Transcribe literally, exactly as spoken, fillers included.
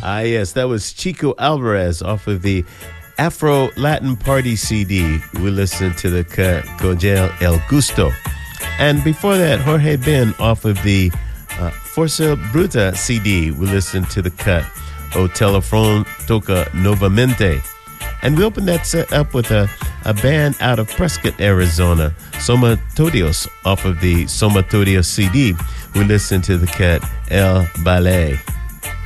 Ah, yes, that was Chico Alvarez off of the Afro Latin Party C D. We listened to the cut Cogel El Gusto. And before that, Jorge Ben off of the uh, Forza Bruta C D. We listened to the cut O Telefon Toca Novamente. And we opened that set up with a, a band out of Prescott, Arizona, Somatodios, off of the Somatodios C D. We listened to the cut El Ballet.